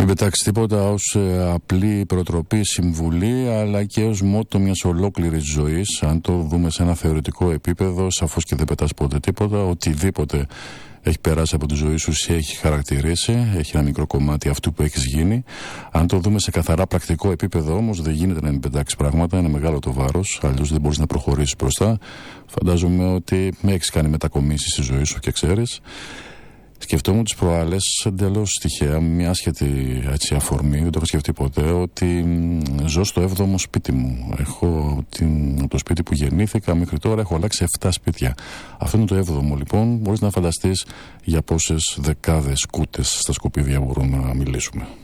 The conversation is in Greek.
Μην πετάξει τίποτα ως απλή προτροπή, συμβουλή, αλλά και ως μότο μιας ολόκληρης ζωής. Αν το δούμε σε ένα θεωρητικό επίπεδο, σαφώς και δεν πετάς ποτέ τίποτα. Οτιδήποτε έχει περάσει από τη ζωή σου, σε έχει χαρακτηρίσει, έχει ένα μικρό κομμάτι αυτού που έχεις γίνει. Αν το δούμε σε καθαρά πρακτικό επίπεδο όμως, δεν γίνεται να μην πετάξει πράγματα, είναι μεγάλο το βάρος, αλλιώς δεν μπορείς να προχωρήσεις μπροστά. Φαντάζομαι ότι έχεις κάνει μετακομίσεις στη ζωή σου και ξέρεις. Σκεφτόμουν τις προάλλες εντελώς τυχαία, μια άσχετη αφορμή, δεν το είχα σκεφτεί ποτέ, ότι ζω στο 7ο σπίτι μου. Έχω το σπίτι που γεννήθηκα μέχρι τώρα, έχω αλλάξει 7 σπίτια. Αυτό είναι το 7ο λοιπόν. Μπορείς να φανταστείς για πόσες δεκάδες κούτες στα σκουπίδια μπορούμε να μιλήσουμε.